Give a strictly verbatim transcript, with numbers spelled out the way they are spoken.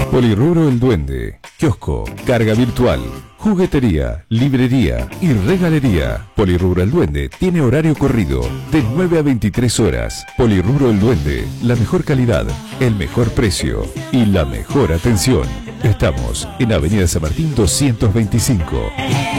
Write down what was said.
Polirrubro El Duende, kiosco, carga virtual, juguetería, librería y regalería. Polirrubro El Duende tiene horario corrido de nueve a veintitrés horas. Polirrubro El Duende, la mejor calidad, el mejor precio y la mejor atención. Estamos en Avenida San Martín doscientos veinticinco.